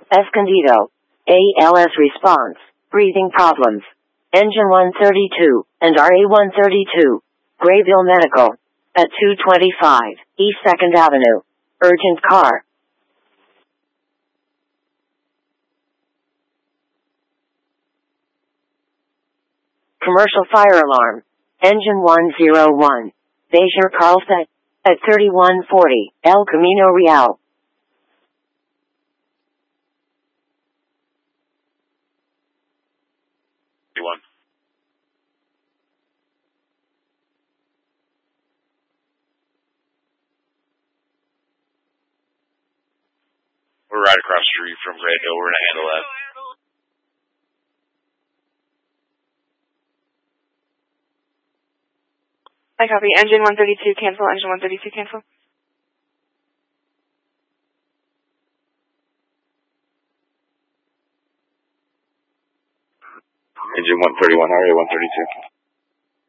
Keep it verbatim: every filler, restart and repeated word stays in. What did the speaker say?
Escondido. A L S response. Breathing problems. Engine one thirty-two, and R A one thirty-two. Grayville Medical. At two twenty-five, East second Avenue. Urgent car. Commercial fire alarm. Engine one oh one. Bejer Carlstadt. At thirty-one forty, El Camino Real. One. We're right across the street from Grayville. We're going to handle that. I copy. Engine one thirty-two, cancel. Engine one thirty-two, cancel. Engine one thirty-one, R A one thirty-two.